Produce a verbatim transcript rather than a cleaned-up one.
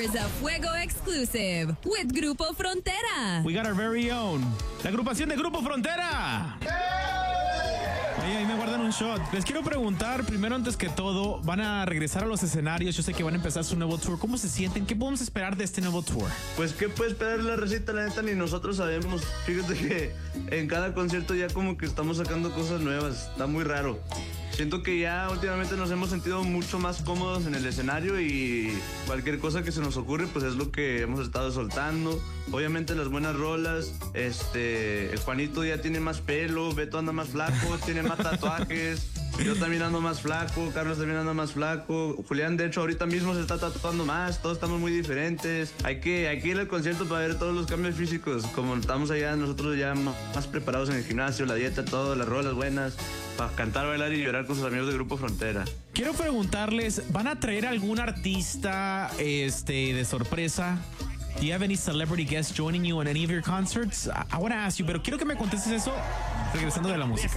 Hours of Fuego exclusive with Grupo Frontera. We got our very own. La agrupación de Grupo Frontera. Ahí, ahí me guardan un shot. Les quiero preguntar, primero antes que todo, van a regresar a los escenarios. Yo sé que van a empezar su nuevo tour. ¿Cómo se sienten? ¿Qué podemos esperar de este nuevo tour? Pues, ¿qué puede esperar la receta? La neta, ni nosotros sabemos. Fíjate que en cada concierto ya como que estamos sacando cosas nuevas. Está muy raro. Siento que ya últimamente nos hemos sentido mucho más cómodos en el escenario y cualquier cosa que se nos ocurre, pues es lo que hemos estado soltando. Obviamente las buenas rolas, este, el Juanito ya tiene más pelo, Beto anda más flaco, tiene más tatuajes, yo también ando más flaco, Carlos también anda más flaco, Julián de hecho ahorita mismo se está tatuando más, todos estamos muy diferentes. Hay que, hay que ir al concierto para ver todos los cambios físicos, como estamos allá nosotros ya más preparados en el gimnasio, la dieta, todo, las rolas buenas, para cantar, bailar y llorar con sus amigos de Grupo Frontera. Quiero preguntarles, ¿van a traer algún artista este, de sorpresa? Do you have any celebrity guests joining you on any of your concerts? I, I want to ask you, pero quiero que me contestes eso regresando de la música.